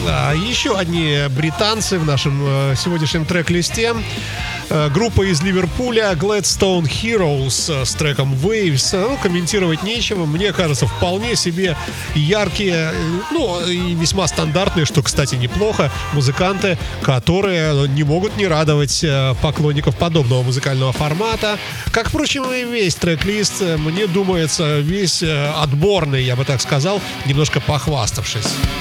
Еще одни британцы в нашем сегодняшнем трек-листе. Группа из Ливерпуля Gladstone Heroes с треком Waves. Ну, комментировать нечего. Мне кажется, вполне себе яркие, ну, и весьма стандартные, что, кстати, неплохо, музыканты, которые не могут не радовать поклонников подобного музыкального формата. Как, впрочем, и весь трек-лист, мне думается, весь отборный, я бы так сказал, немножко похваставшись.